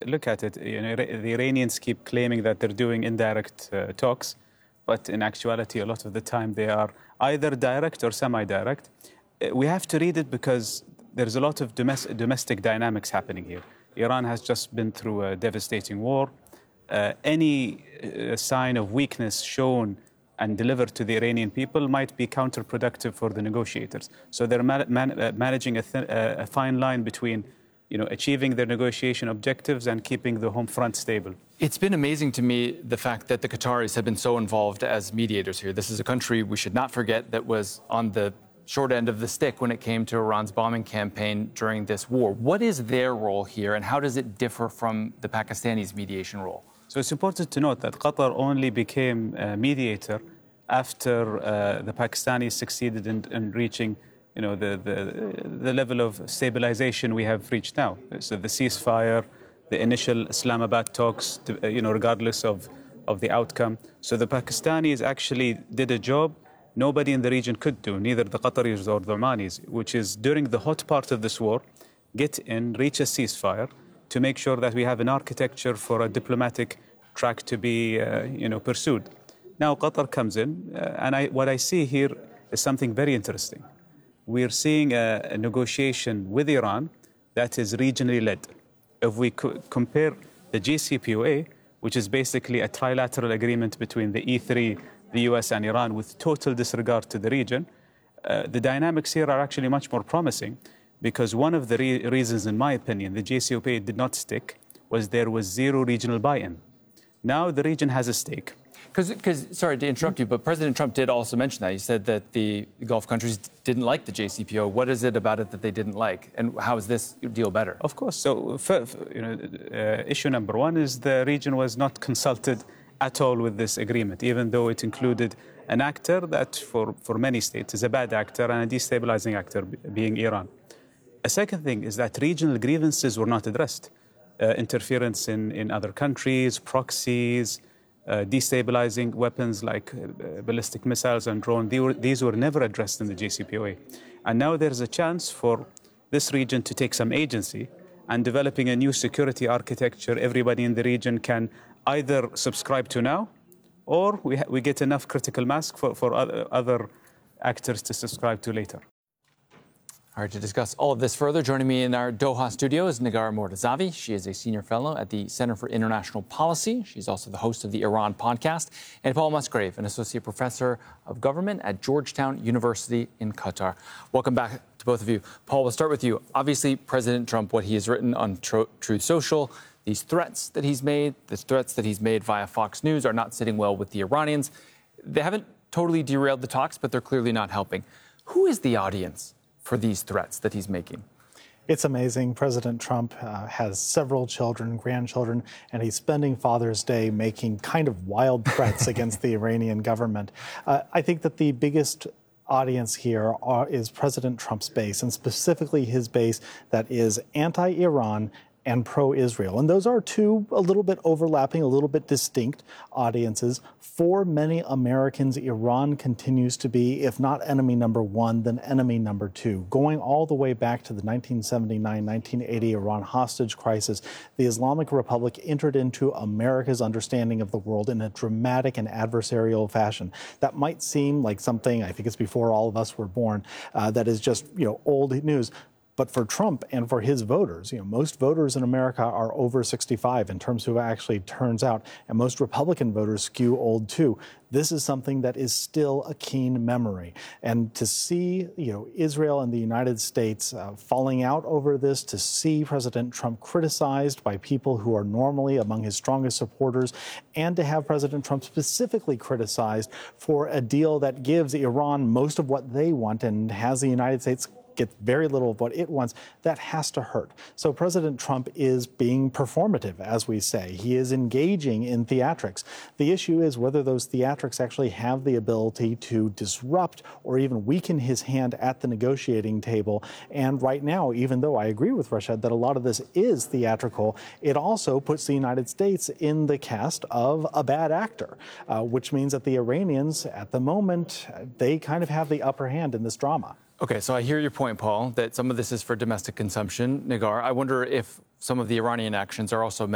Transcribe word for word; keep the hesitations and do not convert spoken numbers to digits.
look at it, you know, the Iranians keep claiming that they're doing indirect uh, talks, but in actuality, a lot of the time they are either direct or semi-direct. Uh, we have to read it because there's a lot of domestic, domestic dynamics happening here. Iran has just been through a devastating war. Uh, any uh, sign of weakness shown and delivered to the Iranian people might be counterproductive for the negotiators. So they're man man uh, managing a, th a fine line between, you know, achieving their negotiation objectives and keeping the home front stable. It's been amazing to me the fact that the Qataris have been so involved as mediators here. This is a country we should not forget that was on the short end of the stick when it came to Iran's bombing campaign during this war. What is their role here, and how does it differ from the Pakistanis' mediation role? So it's important to note that Qatar only became a mediator after uh, the Pakistanis succeeded in, in reaching, you know, the, the, the level of stabilization we have reached now. So the ceasefire, the initial Islamabad talks, to, you know, regardless of, of the outcome. So the Pakistanis actually did a job nobody in the region could do, neither the Qataris or the Omanis, which is during the hot part of this war, get in, reach a ceasefire, to make sure that we have an architecture for a diplomatic track to be uh, you know, pursued. Now Qatar comes in, uh, and I, what I see here is something very interesting. We're seeing a, a negotiation with Iran that is regionally led. If we co compare the J C P O A, which is basically a trilateral agreement between the E three, the U S and Iran with total disregard to the region, uh, the dynamics here are actually much more promising. Because one of the re reasons, in my opinion, the J C P O A did not stick was there was zero regional buy-in. Now the region has a stake. Because, sorry to interrupt you, but President Trump did also mention that. He said that the Gulf countries didn't like the J C P O A. What is it about it that they didn't like? And how is this deal better? Of course. So, for, for, you know, uh, issue number one is the region was not consulted at all with this agreement, even though it included an actor that, for, for many states, is a bad actor and a destabilizing actor, being Iran. A second thing is that regional grievances were not addressed. Uh, interference in, in other countries, proxies, uh, destabilizing weapons like uh, ballistic missiles and drones, they were, these were never addressed in the J C P O A. And now there's a chance for this region to take some agency and developing a new security architecture everybody in the region can either subscribe to now, or we, we get enough critical mass for, for other, other actors to subscribe to later. All right, to discuss all of this further, joining me in our Doha studio is Negar Mortazavi. She is a senior fellow at the Center for International Policy. She's also the host of the Iran podcast. And Paul Musgrave, an associate professor of government at Georgetown University in Qatar. Welcome back to both of you. Paul, we'll start with you. Obviously, President Trump, what he has written on Truth Social, these threats that he's made, the threats that he's made via Fox News are not sitting well with the Iranians. They haven't totally derailed the talks, but they're clearly not helping. Who is the audience for these threats that he's making? It's amazing. President Trump uh, has several children, grandchildren, and he's spending Father's Day making kind of wild threats against the Iranian government. Uh, I think that the biggest audience here are, is President Trump's base, and specifically his base that is anti-Iran and pro-Israel. And those are two a little bit overlapping, a little bit distinct audiences. For many Americans, Iran continues to be, if not enemy number one, then enemy number two. Going all the way back to the nineteen seventy-nine nineteen eighty Iran hostage crisis, the Islamic Republic entered into America's understanding of the world in a dramatic and adversarial fashion. That might seem like something, I think it's before all of us were born, uh, that is just, you know, old news. But for Trump and for his voters, you know, most voters in America are over sixty-five in terms of who actually turns out, and most Republican voters skew old too. This is something that is still a keen memory. And to see, you know, Israel and the United States uh, falling out over this, to see President Trump criticized by people who are normally among his strongest supporters, and to have President Trump specifically criticized for a deal that gives Iran most of what they want and has the United States gets very little of what it wants, that has to hurt. So President Trump is being performative, as we say. He is engaging in theatrics. The issue is whether those theatrics actually have the ability to disrupt or even weaken his hand at the negotiating table. And right now, even though I agree with Rashad that a lot of this is theatrical, it also puts the United States in the cast of a bad actor, uh, which means that the Iranians, at the moment, they kind of have the upper hand in this drama. Okay, so I hear your point, Paul, that some of this is for domestic consumption. Negar, I wonder if some of the Iranian actions are also meant